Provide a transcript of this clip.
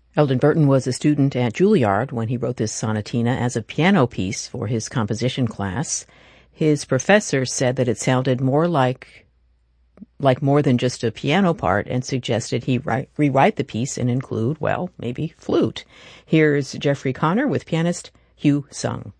Eldon Burton was a student at Juilliard when he wrote this sonatina as a piano piece for his composition class. His professor said that it sounded more like more than just a piano part and suggested he rewrite the piece and include, well, maybe flute. Here's Jeffrey Connor with pianist Hugh Sung.